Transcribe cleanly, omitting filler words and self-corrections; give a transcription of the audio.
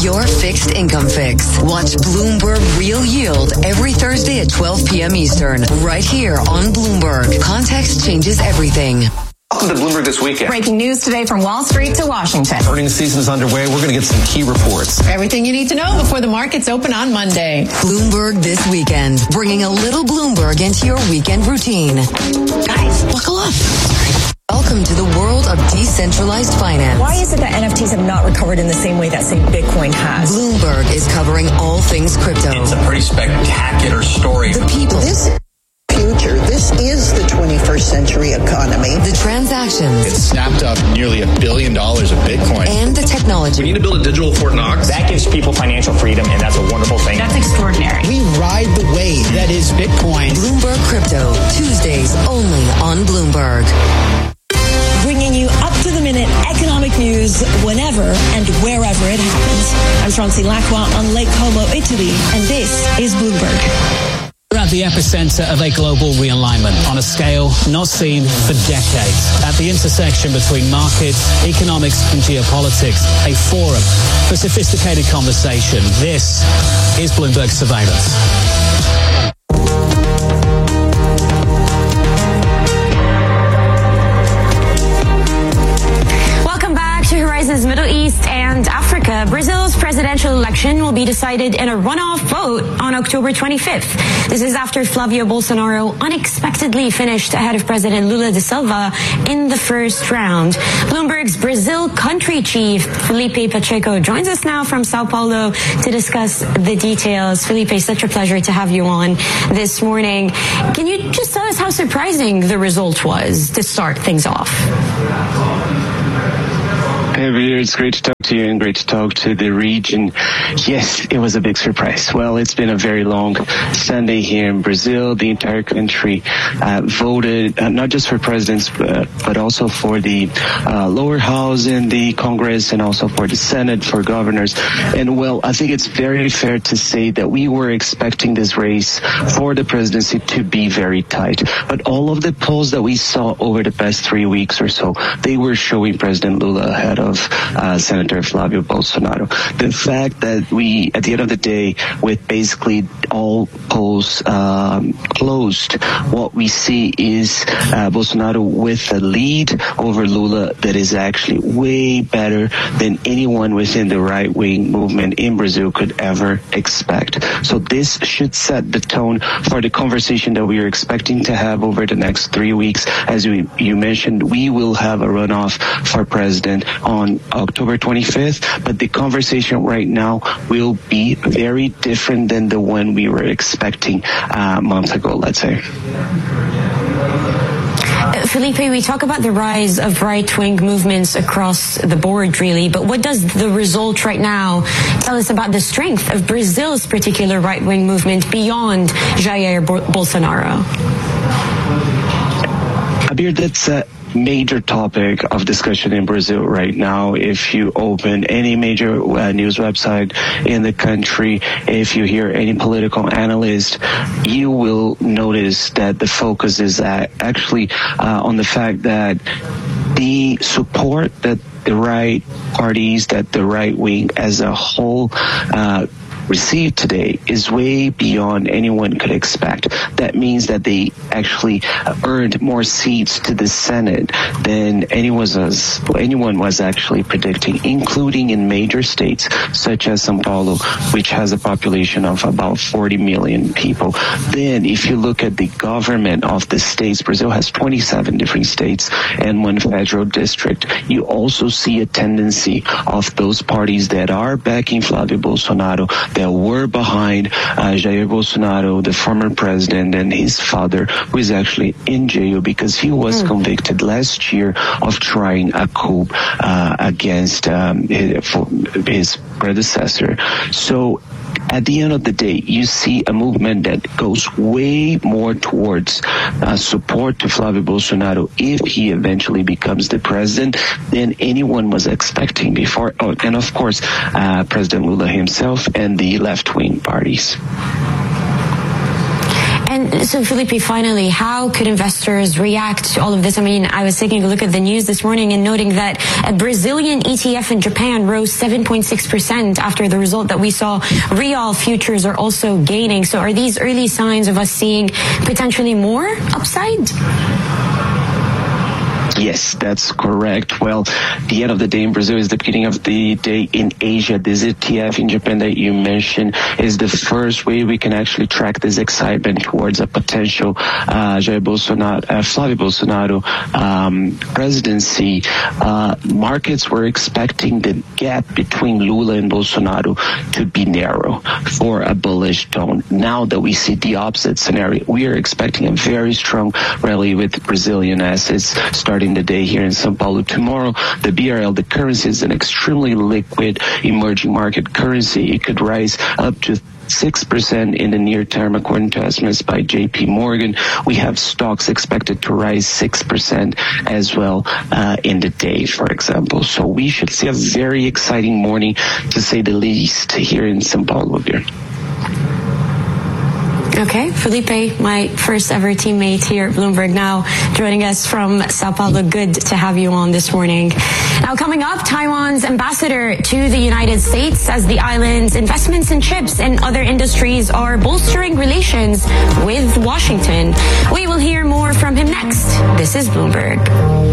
Your fixed income fix. Watch Bloomberg Real Yield every Thursday at 12 p.m. Eastern, right here on Bloomberg. Context changes everything. Welcome to Bloomberg This Weekend. Breaking news today from Wall Street to Washington. Earnings season is underway. We're going to get some key reports. Everything you need to know before the markets open on Monday. Bloomberg This Weekend, bringing a little Bloomberg into your weekend routine. Guys, buckle up. Welcome to the world of decentralized finance. Why is it that NFTs have not recovered in the same way that, say, Bitcoin has? Bloomberg is covering all things crypto. It's a pretty spectacular story. The people. Future. This is the 21st century economy. The transactions. It snapped up nearly $1 billion of Bitcoin. And the technology. We need to build a digital Fort Knox. That gives people financial freedom, and that's a wonderful thing. That's extraordinary. We ride the wave that is Bitcoin. Bloomberg Crypto, Tuesdays only on Bloomberg. Bringing you up-to-the-minute economic news whenever and wherever it happens. I'm Chauncey Lacqua on Lake Como, Italy, and this is Bloomberg. We're at the epicenter of a global realignment on a scale not seen for decades. At the intersection between markets, economics, and geopolitics, a forum for sophisticated conversation. This is Bloomberg Surveillance. Middle East and Africa. Brazil's presidential election will be decided in a runoff vote on October 25th. This is after Flavio Bolsonaro unexpectedly finished ahead of President Lula da Silva in the first round. Bloomberg's Brazil country chief, Felipe Pacheco, joins us now from Sao Paulo to discuss the details. Felipe, such a pleasure to have you on this morning. Can you just tell us how surprising the result was to start things off? Hey, Vera, it's great to talk to you and great to talk to the region. Yes, it was a big surprise. Well, it's been a very long Sunday here in Brazil. The entire country voted not just for presidents, but also for the lower house in the Congress and also for the Senate, for governors. And, well, I think it's very fair to say that we were expecting this race for the presidency to be very tight. But all of the polls that we saw over the past 3 weeks or so, they were showing President Lula ahead of Senator Flavio Bolsonaro. The fact that we, at the end of the day, with basically all polls closed, what we see is Bolsonaro with a lead over Lula that is actually way better than anyone within the right-wing movement in Brazil could ever expect. So this should set the tone for the conversation that we are expecting to have over the next 3 weeks. As you mentioned, we will have a runoff for president on October 25th, but the conversation right now will be very different than the one we were expecting a month ago, let's say. Felipe, we talk about the rise of right-wing movements across the board, really, but what does the result right now tell us about the strength of Brazil's particular right-wing movement beyond Jair Bolsonaro? Abir, that's a major topic of discussion in Brazil right now. If you open any major news website in the country, if you hear any political analyst, you will notice that the focus is actually on the fact that the support that the right parties, that the right wing as a whole received today is way beyond anyone could expect. That means that they actually earned more seats to the Senate than anyone was actually predicting, including in major states such as São Paulo, which has a population of about 40 million people. Then if you look at the government of the states, Brazil has 27 different states and one federal district. You also see a tendency of those parties that are backing Flavio Bolsonaro, that were behind Jair Bolsonaro, the former president, and his father, who is actually in jail because he was convicted last year of trying a coup against his predecessor. So at the end of the day, you see a movement that goes way more towards support to Flavio Bolsonaro if he eventually becomes the president than anyone was expecting before. Oh, and of course, President Lula himself and the left-wing parties. And so, Felipe, finally, how could investors react to all of this? I mean, I was taking a look at the news this morning and noting that a Brazilian ETF in Japan rose 7.6% after the result that we saw. Real futures are also gaining. So are these early signs of us seeing potentially more upside? Yes, that's correct. Well, the end of the day in Brazil is the beginning of the day in Asia. This ETF in Japan that you mentioned is the first way we can actually track this excitement towards a potential Flavio Bolsonaro presidency. Markets were expecting the gap between Lula and Bolsonaro to be narrow for a bullish tone. Now that we see the opposite scenario, we are expecting a very strong rally with Brazilian assets starting the day here in São Paulo. Tomorrow, the BRL, the currency, is an extremely liquid emerging market currency. It could rise up to 6% in the near term, according to estimates by JP Morgan. We have stocks expected to rise 6% as well in the day, for example. So we should see a very exciting morning, to say the least, here in São Paulo. Okay, Felipe, my first ever teammate here at Bloomberg, now joining us from Sao Paulo. Good to have you on this morning. Now, coming up, Taiwan's ambassador to the United States says the island's investments in chips and other industries are bolstering relations with Washington. We will hear more from him next. This is Bloomberg.